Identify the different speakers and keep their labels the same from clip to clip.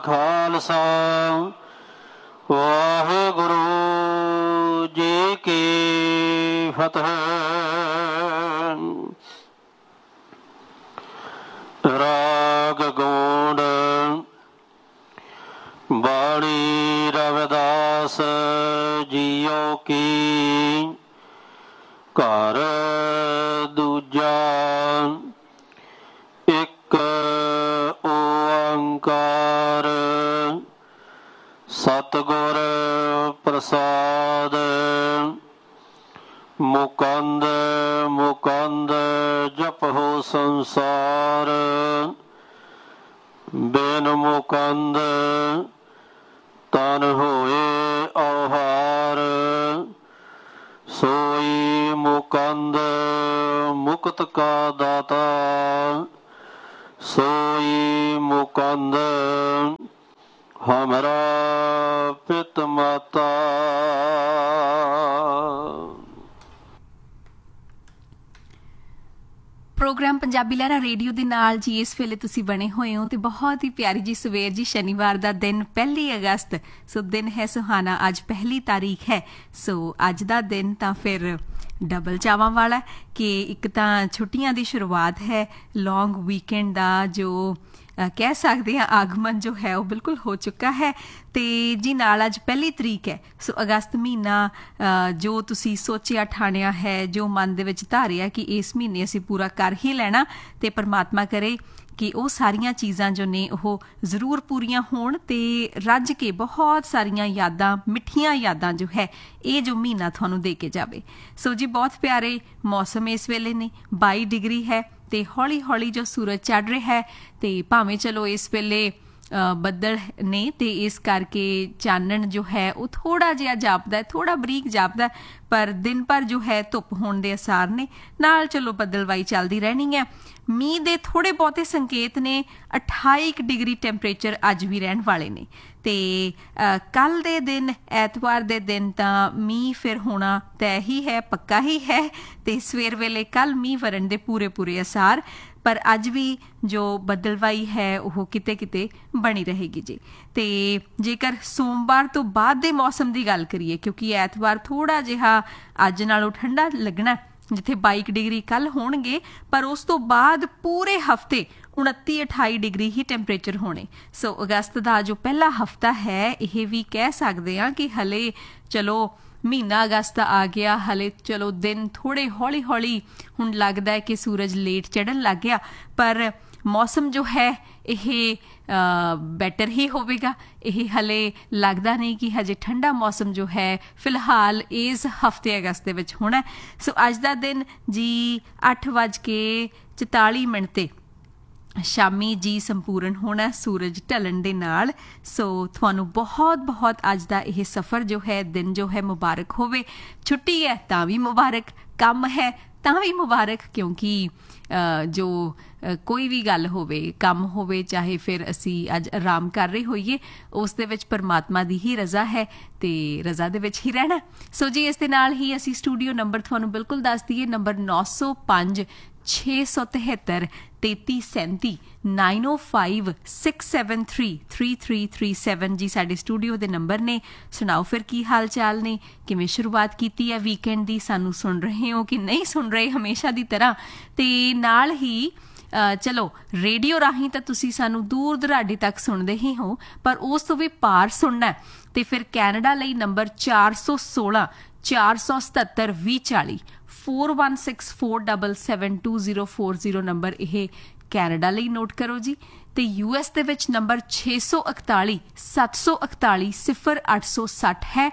Speaker 1: ਖਾਲਸਾ ਵਾਹਿਗੁਰੂ ਜੀ ਕੀ ਫਤਿਹ। ਰਾਗ ਗੌਂਡ ਬਾਣੀ ਰਵਿਦਾਸ ਜੀਓ ਕੀ। ਘਰ ਦੂਜਾ ਇੱਕ ਓੰਕਾਰ ਸਤਿਗੁਰ ਪ੍ਰਸਾਦ। ਮੁਕੰਦ ਮੁਕੰਦ ਜਪਹੁ ਸੰਸਾਰ, ਬਿਨ ਮੁਕੰਦ ਤਨ ਹੋਏ ਔਹਾਰ। ਸੋਈ ਮੁਕੰਦ ਮੁਕਤ ਕਾ ਦਾਤਾ, ਸੋਈ ਮੁਕੰਦ ਹਮਾਰਾ ਪਿਤ ਮਾਤਾ।
Speaker 2: ਪ੍ਰੋਗਰਾਮ ਪੰਜਾਬੀ ਲਹਿਰਾ ਰੇਡੀਓ ਦੇ ਨਾਲ ਜੀ ਇਸ ਵੇਲੇ ਤੁਸੀਂ ਬਣੇ ਹੋਏ ਹੋ ਤੇ ਬਹੁਤ ਹੀ ਪਿਆਰੀ ਜੀ ਸਵੇਰ ਜੀ, ਸ਼ਨੀਵਾਰ ਦਾ ਦਿਨ 1 ਅਗਸਤ। ਸੋ ਦਿਨ ਹੈ ਸੁਹਾਣਾ, ਅੱਜ 1 ਤਾਰੀਖ ਹੈ। ਸੋ ਅੱਜ ਦਾ ਦਿਨ ਤਾਂ ਫਿਰ ਡਬਲ ਚਾਵਾਂ ਵਾਲਾ ਕਿ ਇੱਕ ਤਾਂ ਛੁੱਟੀਆਂ ਦੀ ਸ਼ੁਰੂਆਤ ਹੈ, ਲੌਂਗ ਵੀਕਐਂਡ ਦਾ ਜੋ ਕਹਿ ਸਕਦੇ ਹਾਂ ਆਗਮਨ ਜੋ ਹੈ ਉਹ ਬਿਲਕੁਲ ਹੋ ਚੁੱਕਾ ਹੈ। ਤੇ ਜੀ ਨਾਲ ਅੱਜ 1 ਤਰੀਕ ਹੈ। ਸੋ ਅਗਸਤ ਮਹੀਨਾ ਜੋ ਤੁਸੀਂ ਸੋਚਿਆ ਠਾਣਿਆ ਹੈ, ਜੋ ਮਨ ਦੇ ਵਿੱਚ ਧਾਰਿਆ ਕਿ ਇਸ ਮਹੀਨੇ ਅਸੀਂ ਪੂਰਾ ਕਰ ਹੀ ਲੈਣਾ, ਤੇ ਪਰਮਾਤਮਾ ਕਰੇ ਕਿ ਉਹ ਸਾਰੀਆਂ ਚੀਜ਼ਾਂ ਜੋ ਨੇ ਉਹ ਜ਼ਰੂਰ ਪੂਰੀਆਂ ਹੋਣ ਤੇ ਰੱਜ ਕੇ ਬਹੁਤ ਸਾਰੀਆਂ ਯਾਦਾਂ, ਮਿੱਠੀਆਂ ਯਾਦਾਂ ਜੋ ਹੈ ਇਹ ਜੋ ਮਹੀਨਾ ਤੁਹਾਨੂੰ ਦੇ ਕੇ ਜਾਵੇ। ਸੋ ਜੀ ਬਹੁਤ ਪਿਆਰੇ ਮੌਸਮ ਇਸ ਵੇਲੇ ਨੇ, 22 ਡਿਗਰੀ ਹੈ ਤੇ ਹੌਲੀ ਹੌਲੀ ਜੋ ਸੂਰਜ ਚੜ੍ਹ ਰਿਹਾ ਹੈ ਤੇ ਭਾਵੇਂ ਚਲੋ ਇਸ ਵੇਲੇ ਬੱਦਲ ਨੇ ਤੇ ਇਸ ਕਰਕੇ ਚਾਨਣ ਜੋ ਹੈ ਉਹ ਥੋੜਾ ਜਿਹਾ ਜਾਪਦਾ, ਥੋੜਾ ਬਰੀਕ ਜਾਪਦਾ, ਪਰ ਦਿਨ ਭਰ ਜੋ ਹੈ ਧੁੱਪ ਹੋਣ ਦੇ ਅਸਾਰ ਨੇ। ਨਾਲ ਚਲੋ ਬੱਦਲਵਾਈ ਚੱਲਦੀ ਰਹਿਣੀ ਹੈ। ਮੀਂਹ ਦੇ ਥੋੜੇ ਬਹੁਤੇ ਸੰਕੇਤ ਨੇ। 28 ਡਿਗਰੀ ਟੈਂਪਰੇਚਰ ਅੱਜ ਵੀ ਰਹਿਣ ਵਾਲੇ ਨੇ ਤੇ ਕੱਲ ਦੇ ਦਿਨ ਐਤਵਾਰ ਦੇ ਦਿਨ ਤਾਂ ਮੀਂਹ ਫਿਰ ਹੋਣਾ ਤੈਅ ਹੀ ਹੈ, ਪੱਕਾ ਹੀ ਹੈ ਤੇ ਸਵੇਰ ਵੇਲੇ ਕੱਲ ਮੀਂਹ ਵਰਨ ਦੇ ਪੂਰੇ ਅਸਾਰ। ਪਰ ਅੱਜ ਵੀ ਜੋ ਬੱਦਲਵਾਈ ਹੈ ਉਹ ਕਿਤੇ ਕਿਤੇ ਬਣੀ ਰਹੇਗੀ ਜੀ। ਤੇ ਜੇਕਰ ਸੋਮਵਾਰ ਤੋਂ ਬਾਅਦ ਦੇ ਮੌਸਮ ਦੀ ਗੱਲ ਕਰੀਏ, ਕਿਉਂਕਿ ਐਤਵਾਰ ਥੋੜਾ ਜਿਹਾ ਅੱਜ ਨਾਲੋਂ ਠੰਡਾ ਲੱਗਣਾ, ਜਿੱਥੇ 22 ਡਿਗਰੀ ਕੱਲ ਹੋਣਗੇ, ਪਰ ਉਸ ਤੋਂ ਬਾਅਦ ਪੂਰੇ ਹਫ਼ਤੇ 29-28 ਡਿਗਰੀ ਹੀ ਟੈਂਪਰੇਚਰ ਹੋਣੇ। ਸੋ ਅਗਸਤ ਦਾ ਜੋ ਪਹਿਲਾ ਹਫ਼ਤਾ ਹੈ ਇਹ ਵੀ ਕਹਿ ਸਕਦੇ ਹਾਂ ਕਿ ਹਲੇ ਚਲੋ ਮਹੀਨਾ ਅਗਸਤ ਆ ਗਿਆ, ਹਲੇ ਚਲੋ ਦਿਨ ਥੋੜੇ ਹੌਲੀ ਹੌਲੀ ਹੁਣ ਲੱਗਦਾ ਹੈ ਕਿ ਸੂਰਜ ਲੇਟ ਚੜ੍ਹਨ ਲੱਗ ਗਿਆ, ਪਰ ਮੌਸਮ ਜੋ ਹੈ ਇਹ ਬੈਟਰ ਹੀ ਹੋਵੇਗਾ। ਇਹ ਹਲੇ ਲੱਗਦਾ ਨਹੀਂ ਕਿ ਹਜੇ ਠੰਡਾ ਮੌਸਮ ਜੋ ਹੈ ਫਿਲਹਾਲ ਇਸ ਹਫ਼ਤੇ ਅਗਸਤ ਦੇ ਵਿੱਚ ਹੋਣਾ। ਸੋ ਅੱਜ ਦਾ ਦਿਨ ਜੀ 8:44 ਤੇ ਸ਼ਾਮੀ ਜੀ ਸੰਪੂਰਨ ਹੋਣਾ ਸੂਰਜ ਢਲਣ ਦੇ ਨਾਲ। ਸੋ ਤੁਹਾਨੂੰ ਬਹੁਤ ਬਹੁਤ ਅੱਜ ਦਾ ਇਹ ਸਫ਼ਰ ਜੋ ਹੈ, ਦਿਨ ਜੋ ਹੈ ਮੁਬਾਰਕ ਹੋਵੇ। ਛੁੱਟੀ ਹੈ ਤਾਂ ਵੀ ਮੁਬਾਰਕ, ਕੰਮ ਹੈ ਤਾਂ ਵੀ ਮੁਬਾਰਕ, ਕਿਉਂਕਿ ਜੋ ਕੋਈ ਵੀ ਗੱਲ ਹੋਵੇ, ਕੰਮ ਹੋਵੇ, ਚਾਹੇ ਫਿਰ ਅਸੀਂ ਅੱਜ ਆਰਾਮ ਕਰ ਰਹੇ ਹੋਈਏ, ਉਸ ਦੇ ਵਿੱਚ ਪਰਮਾਤਮਾ ਦੀ ਹੀ ਰਜ਼ਾ ਹੈ ਤੇ ਰਜ਼ਾ ਦੇ ਵਿੱਚ ਹੀ ਰਹਿਣਾ। ਸੋ ਜੀ ਇਸ ਦੇ ਨਾਲ ਹੀ ਅਸੀਂ ਸਟੂਡੀਓ ਨੰਬਰ ਤੁਹਾਨੂੰ ਬਿਲਕੁਲ ਦੱਸ ਦਈਏ, ਨੰਬਰ 905 673 3337 905 673 3337 ਜੀ ਸਾਡੇ ਸਟੂਡੀਓ ਦੇ ਨੰਬਰ ਨੇ। ਸੁਣਾਓ ਫਿਰ ਕੀ ਹਾਲ ਚਾਲ ਨੇ, ਕਿਵੇਂ ਸ਼ੁਰੂਆਤ ਕੀਤੀ ਹੈ ਵੀਕਐਂਡ ਦੀ, ਸਾਨੂੰ ਸੁਣ ਰਹੇ ਹੋ ਕਿ ਨਹੀਂ ਸੁਣ ਰਹੇ ਹਮੇਸ਼ਾ ਦੀ ਤਰ੍ਹਾਂ। ਤੇ ਨਾਲ ਹੀ ਚਲੋ ਰੇਡੀਓ ਰਾਹੀਂ ਤਾਂ ਤੁਸੀਂ ਸਾਨੂੰ ਦੂਰ ਦੁਰਾਡੇ ਤੱਕ ਸੁਣਦੇ ਹੀ ਹੋ, ਪਰ ਉਸ ਤੋਂ ਵੀ ਪਾਰ ਸੁਣਨਾ ਤੇ ਫਿਰ ਕੈਨੇਡਾ ਲਈ ਨੰਬਰ 416 477 2040 4164772040 ਨੰਬਰ ਇਹ ਕੈਨੇਡਾ ਲਈ ਨੋਟ ਕਰੋ ਜੀ। ਤੇ US ਦੇ ਵਿੱਚ ਨੰਬਰ 641 741 0860 ਹੈ,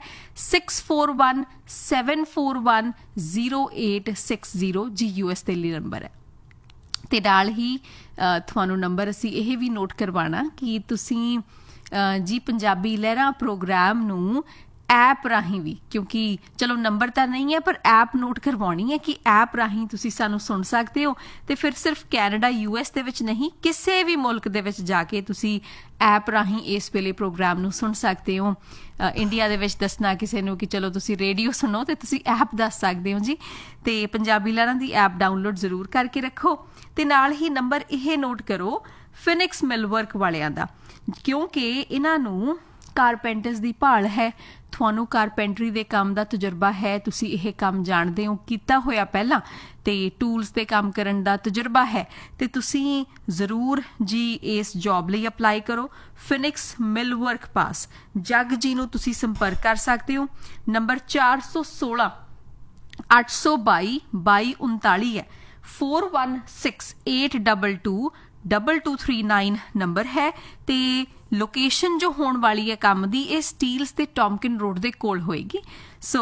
Speaker 2: 641741 0860 ਜੀ US ਦੇ ਲਈ ਨੰਬਰ ਹੈ। ਤੇ ਨਾਲ ਹੀ ਤੁਹਾਨੂੰ ਨੰਬਰ ਅਸੀਂ ਇਹ ਵੀ ਨੋਟ ਕਰਵਾਉਣਾ ਕਿ ਤੁਸੀਂ ਜੀ ਪੰਜਾਬੀ ਲਹਿਰਾਂ ਪ੍ਰੋਗਰਾਮ ਨੂੰ ਐਪ ਰਾਹੀਂ ਵੀ, ਕਿਉਂਕਿ ਚਲੋ ਨੰਬਰ ਤਾਂ ਨਹੀਂ ਹੈ ਪਰ ਐਪ ਨੋਟ ਕਰਵਾਉਣੀ ਹੈ ਕਿ ਐਪ ਰਾਹੀਂ ਤੁਸੀਂ ਸਾਨੂੰ ਸੁਣ ਸਕਦੇ ਹੋ। ਤੇ ਫਿਰ ਸਿਰਫ ਕੈਨੇਡਾ US ਦੇ ਵਿੱਚ ਨਹੀਂ, ਕਿਸੇ ਵੀ ਮੁਲਕ ਦੇ ਵਿੱਚ ਜਾ ਕੇ ਤੁਸੀਂ ਐਪ ਰਾਹੀਂ ਇਸ ਵੇਲੇ ਪ੍ਰੋਗਰਾਮ ਨੂੰ ਸੁਣ ਸਕਦੇ ਹੋ। ਇੰਡੀਆ ਦੇ ਵਿੱਚ ਦੱਸਣਾ ਕਿਸੇ ਨੂੰ ਕਿ ਚਲੋ ਤੁਸੀਂ ਰੇਡੀਓ ਸੁਣੋ ਤੇ ਤੁਸੀਂ ਐਪ ਦੱਸ ਸਕਦੇ ਹੋ ਜੀ। ਤੇ ਪੰਜਾਬੀ ਲਹਿਰਾਂ ਦੀ ਐਪ ਡਾਊਨਲੋਡ ਜ਼ਰੂਰ ਕਰਕੇ ਰੱਖੋ। ਤੇ ਨਾਲ ਹੀ ਨੰਬਰ ਇਹ ਨੋਟ ਕਰੋ ਫਿਨਿਕਸ ਮਿਲਵਰਕ ਵਾਲਿਆਂ ਦਾ ਕਿਉਂਕਿ ਇਹਨਾਂ ਨੂੰ ਕਾਰਪੈਂਟਰਸ ਦੀ ਭਾਲ ਹੈ। ਤੁਹਾਨੂੰ ਕਾਰਪੈਂਟਰੀ ਦੇ ਕੰਮ ਦਾ ਤਜਰਬਾ ਹੈ, ਤੁਸੀਂ ਇਹ ਕੰਮ ਜਾਣਦੇ ਹੋ, ਕੀਤਾ ਹੋਇਆ ਪਹਿਲਾਂ, ਤੇ ਟੂਲਸ ਦੇ ਕੰਮ ਕਰਨ ਦਾ ਤਜਰਬਾ ਹੈ, ਤੇ ਤੁਸੀਂ ਜ਼ਰੂਰ ਜੀ ਇਸ ਜੌਬ ਲਈ ਅਪਲਾਈ ਕਰੋ। ਫਿਨਿਕਸ ਮਿਲ ਵਰਕ ਪਾਸ ਜੱਗ ਜੀ ਨੂੰ ਤੁਸੀਂ ਸੰਪਰਕ ਕਰ ਸਕਦੇ ਹੋ। ਨੰਬਰ 416 822 2239 ਹੈ। 416822 2239 ਨੰਬਰ ਹੈ। ਤੇ ਲੋਕੇਸ਼ਨ ਜੋ ਹੋਣ ਵਾਲੀ ਹੈ ਕੰਮ ਦੀ, ਇਹ ਸਟੀਲਸ ਤੇ ਟੌਮਕਿਨ ਰੋਡ ਦੇ ਕੋਲ ਹੋਏਗੀ। ਸੋ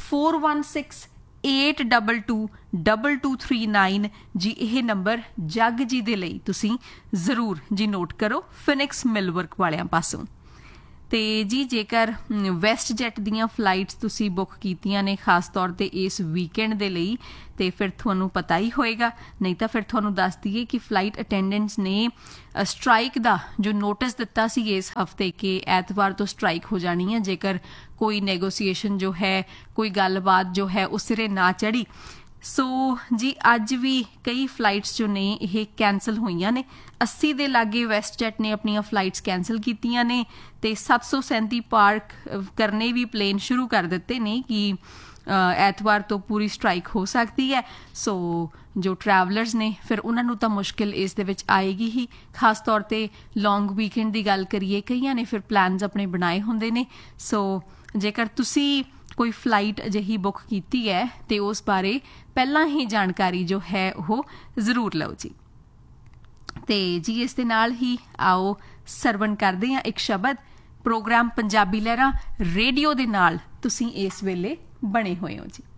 Speaker 2: 416822 2239 ਜੀ ਇਹ ਨੰਬਰ ਜੱਗ ਜੀ ਦੇ ਲਈ ਤੁਸੀਂ ਜ਼ਰੂਰ ਜੀ ਨੋਟ ਕਰੋ, ਫਿਨਿਕਸ ਮਿਲ ਵਰਕ ਵਾਲਿਆਂ ਪਾਸੋਂ। ਤੇ ਜੀ ਜੇਕਰ ਵੈਸਟ ਜੈਟ ਦੀਆਂ ਫਲਾਈਟਸ ਤੁਸੀਂ ਬੁੱਕ ਕੀਤੀਆਂ ਨੇ ਖਾਸ ਤੌਰ ਤੇ ਇਸ ਵੀਕਐਂਡ ਦੇ ਲਈ, ਤੇ ਫਿਰ ਤੁਹਾਨੂੰ ਪਤਾ ਹੀ ਹੋਏਗਾ, ਨਹੀਂ ਤਾਂ ਫਿਰ ਤੁਹਾਨੂੰ ਦੱਸ ਦਈਏ ਕਿ ਫਲਾਈਟ ਅਟੈਂਡੈਂਟਸ ਨੇ ਸਟ੍ਰਾਈਕ ਦਾ ਜੋ ਨੋਟਿਸ ਦਿੱਤਾ ਸੀ ਇਸ ਹਫਤੇ ਕਿ ਐਤਵਾਰ ਤੋਂ ਸਟ੍ਰਾਈਕ ਹੋ ਜਾਣੀ ਹੈ ਜੇਕਰ ਕੋਈ ਨੈਗੋਸੀਏਸ਼ਨ ਜੋ ਹੈ, ਕੋਈ ਗੱਲਬਾਤ ਜੋ ਹੈ ਉਹ ਸਿਰੇ ਨਾ ਚੜੀ। ਸੋ ਜੀ ਅੱਜ ਵੀ ਕਈ ਫਲਾਈਟਸ ਜੋ ਨੇ ਇਹ ਕੈਂਸਲ ਹੋਈਆਂ ਨੇ। 80 ਦੇ ਲਾਗੇ ਵੈਸਟ ਜੈਟ ਨੇ ਆਪਣੀਆਂ ਫਲਾਈਟਸ ਕੈਂਸਲ ਕੀਤੀਆਂ ਨੇ, ਤੇ 737 ਪਾਰਕ ਕਰਨੇ ਵੀ ਪਲੇਨ ਸ਼ੁਰੂ ਕਰ ਦਿੱਤੇ ਨੇ ਕਿ ਐਤਵਾਰ ਤੋਂ ਪੂਰੀ ਸਟ੍ਰਾਈਕ ਹੋ ਸਕਦੀ ਹੈ। ਸੋ ਜੋ ਟਰੈਵਲਰਸ ਨੇ ਫਿਰ ਉਹਨਾਂ ਨੂੰ ਤਾਂ ਮੁਸ਼ਕਿਲ ਇਸ ਦੇ ਵਿੱਚ ਆਏਗੀ ਹੀ। ਖਾਸ ਤੌਰ ਤੇ ਲੌਂਗ ਵੀਕਐਂਡ ਦੀ ਗੱਲ ਕਰੀਏ, ਕਈਆਂ ਨੇ ਫਿਰ ਪਲਾਨਸ ਆਪਣੇ ਬਣਾਏ ਹੁੰਦੇ ਨੇ। ਸੋ ਜੇਕਰ ਤੁਸੀਂ ਕੋਈ ਫਲਾਈਟ ਅਜਿਹੀ ਬੁੱਕ ਕੀਤੀ ਹੈ ਤੇ ਉਸ ਬਾਰੇ ਪਹਿਲਾਂ ਹੀ ਜਾਣਕਾਰੀ ਜੋ ਹੈ ਉਹ ਜ਼ਰੂਰ ਲਓ ਜੀ। ਤੇ ਜੀ ਇਸ ਦੇ ਨਾਲ ਹੀ ਆਓ ਸਰਵਣ ਕਰਦੇ ਹਾਂ ਇੱਕ ਸ਼ਬਦ। ਪ੍ਰੋਗਰਾਮ ਪੰਜਾਬੀ ਲਹਿਰਾਂ ਰੇਡੀਓ ਦੇ ਨਾਲ ਤੁਸੀਂ ਇਸ ਵੇਲੇ ਬਣੇ ਹੋਏ ਹੋ ਜੀ।